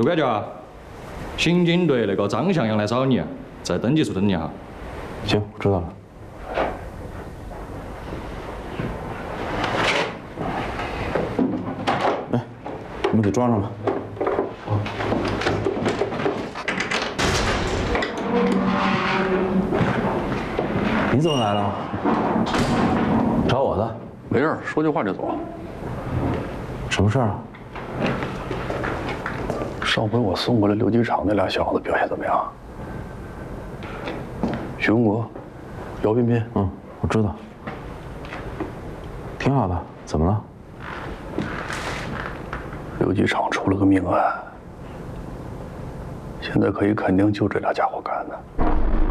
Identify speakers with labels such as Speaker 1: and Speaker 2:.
Speaker 1: 陆感觉啊，刑警队那个张向阳来找你，在登记处等你哈。
Speaker 2: 行，我知道了。哎，你们给装上吧。你怎么来了？找我的？
Speaker 3: 没事，说句话就走。
Speaker 2: 什么事儿啊？
Speaker 3: 上回我送过来刘机场那俩小子表现怎么样？徐文国、姚彬彬，
Speaker 2: 我知道，挺好的。怎么了？
Speaker 3: 刘机场出了个命案，现在可以肯定就这俩家伙干的。